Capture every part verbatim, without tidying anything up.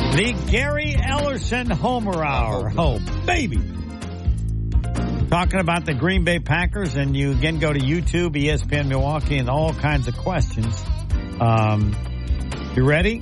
The Gary Ellerson Homer Hour. Oh, baby. Talking about the Green Bay Packers, and you again go to YouTube, E S P N Milwaukee, and all kinds of questions. Um, you ready?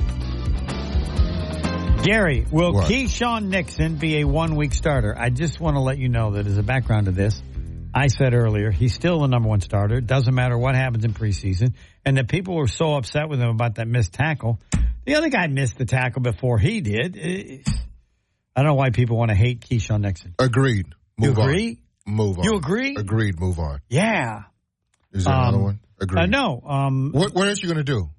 Gary, will what? Keyshawn Nixon be a one-week starter? I just want to let you know that as a background to this, I said earlier, he's still the number one starter. It doesn't matter what happens in preseason. And that people were so upset with him about that missed tackle. The other guy missed the tackle before he did. I don't know why people want to hate Keyshawn Nixon. Agreed. Move you agree? On. Move on. You agree? Agreed. Move on. Yeah. Is there um, another one? Agreed. Uh, no. Um, what, what else you going to do?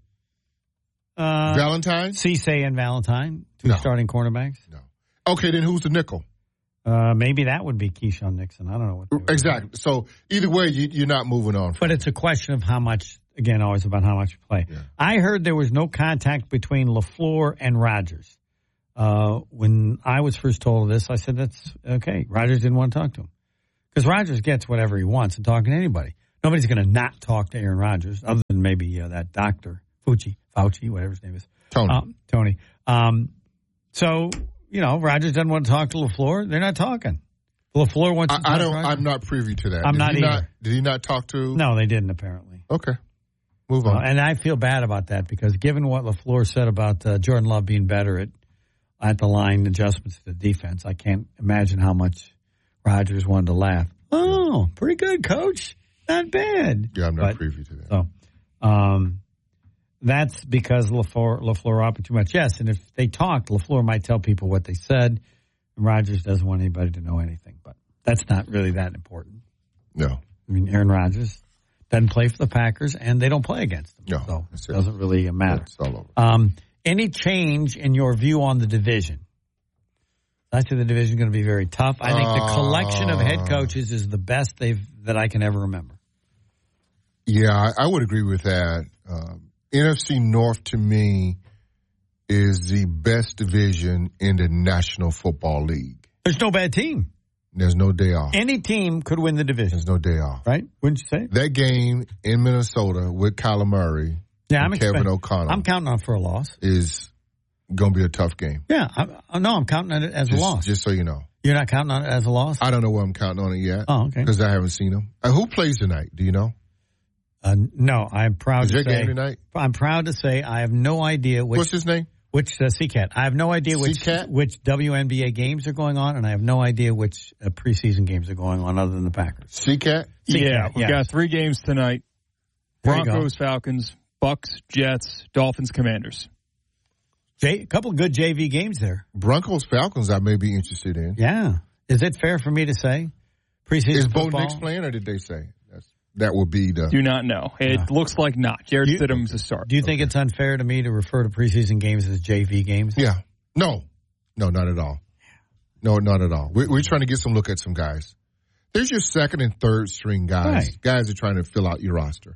Uh, Valentine? Cisse and Valentine, two no. starting cornerbacks. No. Okay, then who's the nickel? Uh, maybe that would be Keyshawn Nixon. I don't know what. Exactly. So either way, you, you're not moving on. But it's a question of how much. Again, always about how much you play. Yeah. I heard there was no contact between LaFleur and Rodgers. Uh, when I was first told of this, I said, that's okay. Rodgers didn't want to talk to him. Because Rodgers gets whatever he wants and talking to anybody. Nobody's going to not talk to Aaron Rodgers, other than maybe uh, that doctor, Fauci, Fauci, whatever his name is. Tony. Um, Tony. Um, so, you know, Rodgers doesn't want to talk to LaFleur. They're not talking. LaFleur wants to I, talk I don't, to Rodgers. I'm not privy to that. I'm did not he either. Not, did he not talk to? No, they didn't, apparently. Okay. Move on. Uh, and I feel bad about that because given what LaFleur said about uh, Jordan Love being better at at the line adjustments to the defense, I can't imagine how much Rodgers wanted to laugh. Oh, pretty good, coach. Not bad. Yeah, I'm not but, privy to that. So, um, that's because LaFleur, LaFleur offered too much. Yes, and if they talked, LaFleur might tell people what they said, and Rodgers doesn't want anybody to know anything. But that's not really that important. No. I mean, Aaron Rodgers doesn't play for the Packers, and they don't play against them. No, so it doesn't really matter. It's all over. Um, any change in your view on the division? I think the division is going to be very tough. I think the collection of head coaches is the best they've that I can ever remember. Yeah, I, I would agree with that. Um, N F C North, to me, is the best division in the National Football League. There's no bad team. There's no day off. Any team could win the division. There's no day off. Right? Wouldn't you say? That game in Minnesota with Kyler Murray yeah, and I'm Kevin expect- O'Connell I'm counting on for a loss. Is going to be a tough game. Yeah. I, no, I'm counting on it as just, a loss. Just so you know. You're not counting on it as a loss? I don't know where I'm counting on it yet. Oh, okay. Because I haven't seen them. Uh, who plays tonight? Do you know? Uh, no, I'm proud Is to there say. game tonight? I'm proud to say I have no idea which. What's his name? Which uh, C-Cat. I have no idea which C-Cat? which W N B A games are going on, and I have no idea which uh, preseason games are going on other than the Packers. C-Cat? C-Cat, yeah, we've yes. got three games tonight. There you Broncos, Falcons, Bucks, Jets, Dolphins, Commanders. J- a couple good J V games there. Broncos, Falcons I may be interested in. Yeah. Is it fair for me to say? Preseason Is Bo football? Nix playing, or did they say? That's, that would be the... Do not know. It No. looks like not. Jared You- Stidham's a start. Do you think it's unfair to me to refer to preseason games as J V games? Yeah. No. No, not at all. No, not at all. We're, we're trying to get some look at some guys. There's your second and third string guys. Right. Guys are trying to fill out your roster.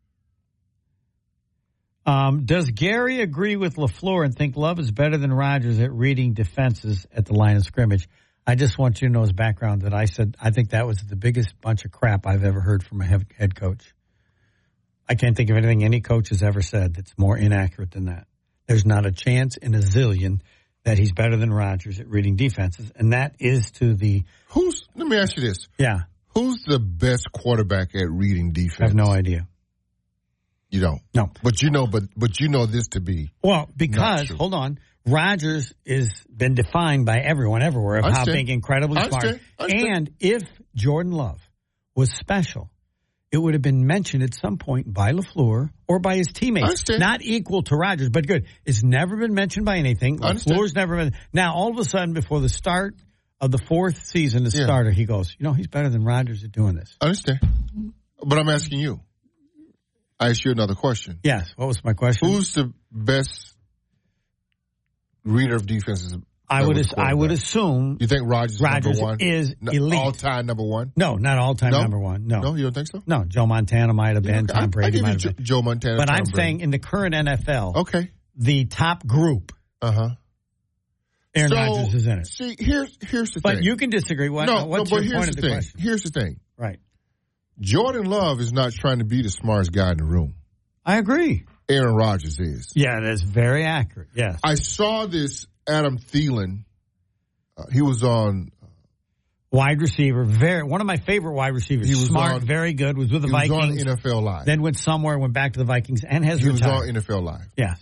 Um, does Gary agree with LaFleur and think Love is better than Rodgers at reading defenses at the line of scrimmage? I just want you to know his background that I said I think that was the biggest bunch of crap I've ever heard from a head coach. I can't think of anything any coach has ever said that's more inaccurate than that. There's not a chance in a zillion that he's better than Rodgers at reading defenses, and that is to the... Who's? Let me ask you this. Yeah. Who's the best quarterback at reading defense? I have no idea. You don't? No. But you know, but but you know this to be... Well, because, true. hold on, Rodgers has been defined by everyone everywhere of how being incredibly smart. Understand. Understand. And if Jordan Love was special, it would have been mentioned at some point by LaFleur or by his teammates. Understand. Not equal to Rodgers, but good. It's never been mentioned by anything. Understand. LaFleur's never been. Now, all of a sudden, before the start of the fourth season, the Yeah. starter, he goes, you know, he's better than Rodgers at doing this. I understand. But I'm asking you. I ask you another question. Yes. What was my question? Who's the best reader of defenses? I would as, I would assume You think Rodgers is Rodgers number one? is No, elite. all-time number one? No, not all-time No? number one. No. No, you don't think so? No, Joe Montana might have been. Okay. I- Tom I Brady give might you have Jo- been. Joe Montana. But Tom I'm Brady. saying in the current N F L, Okay. the top group, Uh-huh. Aaron so, Rodgers is in it. See, here's here's the But thing. you can disagree. What, no, what's no, but your here's point the of the thing. question? Here's the thing. Right. Jordan Love is not trying to be the smartest guy in the room. I agree. Aaron Rodgers is. Yeah, that's very accurate. Yes. I saw this Adam Thielen. Uh, he was on wide receiver, very one of my favorite wide receivers. He was smart, on, very good. Was with the he Vikings. Was on N F L Live. Then went somewhere, went back to the Vikings, and has he retired. was on N F L Live. Yes.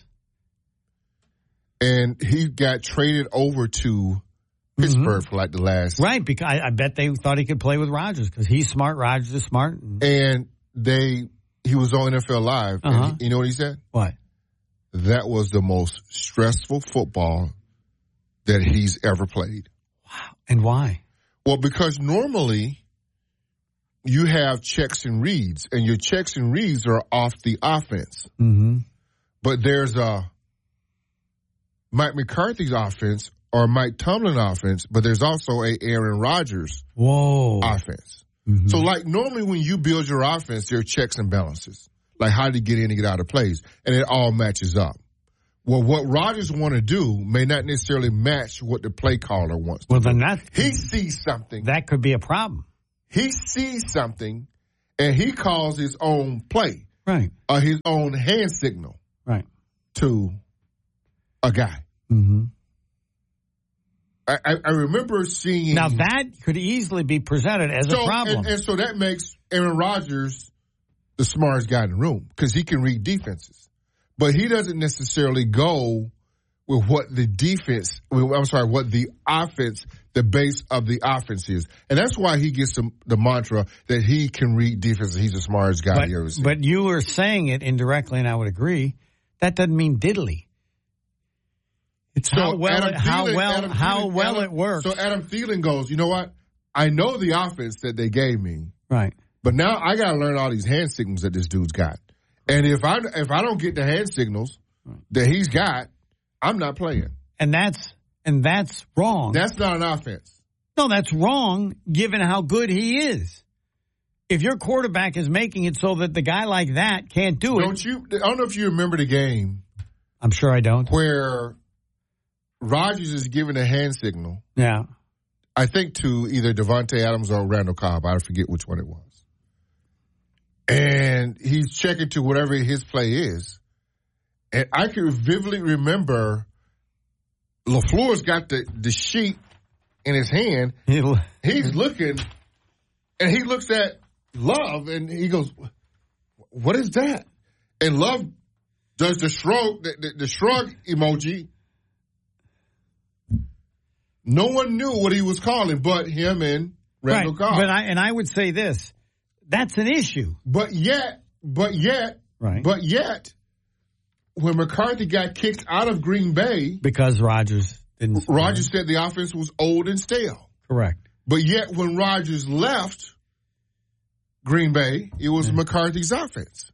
And he got traded over to Pittsburgh mm-hmm. for like the last right because I, I bet they thought he could play with Rodgers because he's smart. Rodgers is smart, and, and they he was on N F L Live. Uh-huh. And he, you know what he said? What? That was the most stressful football that he's ever played. Wow! And why? Well, because normally you have checks and reads, and your checks and reads are off the offense. Mm-hmm. But there's a Mike McCarthy's offense or Mike Tomlin offense, but there's also a Aaron Rodgers Whoa. offense. Mm-hmm. So, like, normally when you build your offense, there are checks and balances. Like, how do you get in and get out of plays? And it all matches up. Well, what Rodgers want to do may not necessarily match what the play caller wants to well, do. Then that, he sees something. That could be a problem. He sees something, and he calls his own play. Right. Or his own hand signal. Right. To a guy. Mm-hmm. I, I, I remember seeing... Now, that could easily be presented as so, a problem. And, and so that makes Aaron Rodgers the smartest guy in the room because he can read defenses. But he doesn't necessarily go with what the defense... I'm sorry, what the offense, the base of the offense is. And that's why he gets the, the mantra that he can read defenses. He's the smartest guy but, you ever seen. But you were saying it indirectly, and I would agree. That doesn't mean diddly. It's so how well Adam it, how Thielen, well Adam how Thielen, well Adam, it works. So Adam Thielen goes, you know what? I know the offense that they gave me, right? But now I got to learn all these hand signals that this dude's got. And if I if I don't get the hand signals right. that he's got, I'm not playing. And that's and that's wrong. That's not an offense. No, that's wrong. Given how good he is. If your quarterback is making it so that the guy like that can't do don't it. Don't you? I don't know if you remember the game. I'm sure I don't. Where Rodgers is giving a hand signal. Yeah. I think to either Devontae Adams or Randall Cobb. I forget which one it was. And he's checking to whatever his play is. And I can vividly remember LaFleur's got the, the sheet in his hand. He's looking, and he looks at Love, and he goes, what is that? And Love does the shrug, the, the, the shrug emoji. No one knew what he was calling but him and Randall right. Cobb. But I, and I would say this. That's an issue. But yet, but yet, right. but yet, when McCarthy got kicked out of Green Bay. Because Rodgers didn't. Rodgers said the offense was old and stale. Correct. But yet, when Rodgers left Green Bay, it was yeah. McCarthy's offense.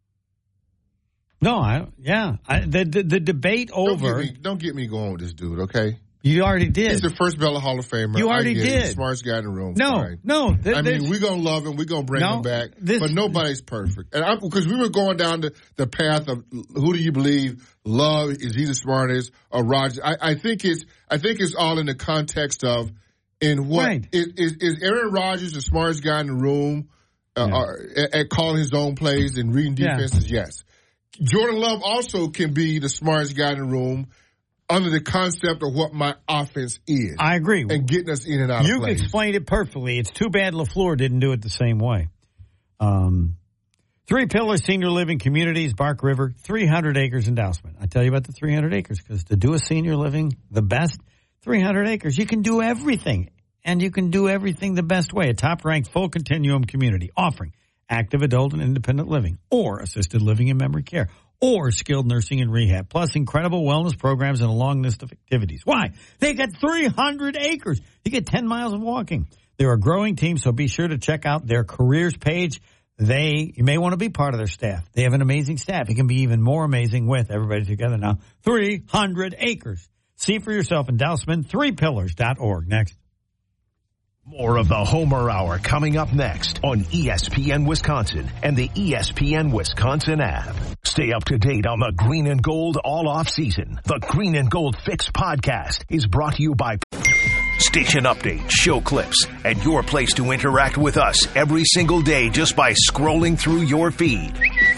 No, I, yeah. I, the, the the debate over. Don't get, me, don't get me going with this dude, okay? You already did. He's the first ballot Hall of Famer. You already did. did. He's the smartest guy in the room. No, Fine. no. Th- I mean, we're going to love him. We're going to bring no, him back. This, but nobody's perfect. And Because we were going down the, the path of who do you believe? Love, is he the smartest? Or Rodgers? I, I think it's I think it's all in the context of in what right. is, is, is Aaron Rodgers the smartest guy in the room uh, yeah. or, at, at calling his own plays and reading defenses? Yeah. Yes. Jordan Love also can be the smartest guy in the room under the concept of what my offense is. I agree. And getting us in and out you of plays. You explained it perfectly. It's too bad LaFleur didn't do it the same way. Um, Three Pillar Senior Living Communities, Bark River, three hundred acres endowment. I tell you about the three hundred acres because to do a senior living the best, three hundred acres, you can do everything. And you can do everything the best way. A top-ranked full continuum community offering active adult and independent living or assisted living and memory care or skilled nursing and rehab, plus incredible wellness programs and a long list of activities. Why? They got three hundred acres. You get ten miles of walking. They're a growing team, so be sure to check out their careers page. They, you may want to be part of their staff. They have an amazing staff. It can be even more amazing with everybody together now. three hundred acres. See for yourself in Dousman, three pillars dot org. Next. More of the Homer Hour coming up next on E S P N Wisconsin and the E S P N Wisconsin app. Stay up to date on the Green and Gold all off season. The Green and Gold Fix podcast is brought to you by station updates, show clips, and your place to interact with us every single day just by scrolling through your feed.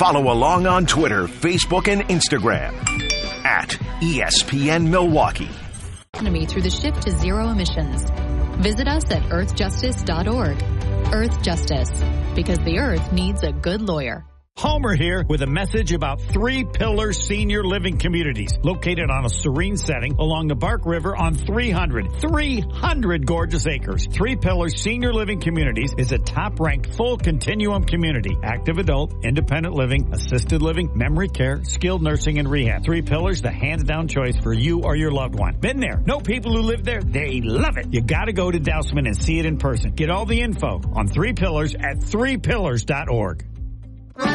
Follow along on Twitter, Facebook, and Instagram at E S P N Milwaukee. Economy through the shift to zero emissions. Visit us at earth justice dot org. Earth Justice, because the earth needs a good lawyer. Homer here with a message about Three Pillars Senior Living Communities, located on a serene setting along the Bark River on three hundred. three hundred gorgeous acres. Three Pillars Senior Living Communities is a top-ranked full continuum community. Active adult, independent living, assisted living, memory care, skilled nursing, and rehab. Three Pillars, the hands-down choice for you or your loved one. Been there. Know people who live there. They love it. You gotta go to Dousman and see it in person. Get all the info on Three Pillars at three pillars dot org.